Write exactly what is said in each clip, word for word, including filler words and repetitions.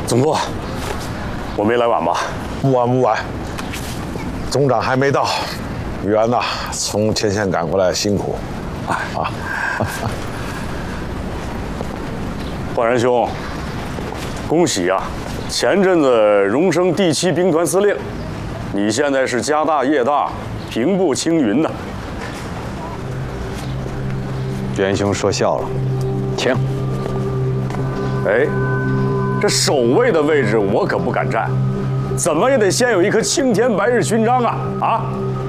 总座，我没来晚吧？ 不晚不晚。总长还没到，袁呐，从前线赶过来辛苦。哎啊， 焕然兄，恭喜呀！前阵子荣升第七兵团司令，你现在是家大业大，平步青云呐。 袁兄说笑了，请。 哎，这守卫的位置我可不敢占，怎么也得先有一颗青天白日勋章啊！啊！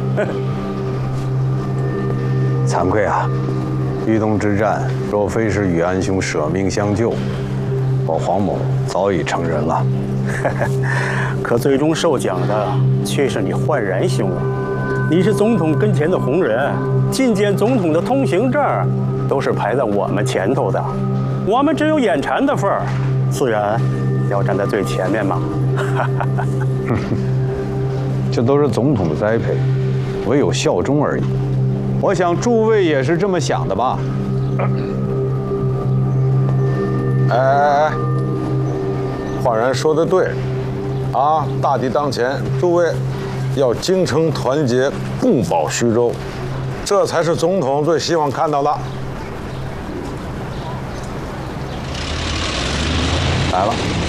惭愧啊，豫东之战若非是宇安兄舍命相救，我黄某早已成人了。 可最终受奖的却是你焕然兄啊！你是总统跟前的红人，觐见总统的通行证都是排在我们前头的，我们只有眼馋的份儿，自然要站在最前面嘛。 这都是总统的栽培，唯有效忠而已。我想诸位也是这么想的吧？ 哎哎哎，焕然说的对，啊，大敌当前，诸位要精诚团结，共保徐州，这才是总统最希望看到的。 来了。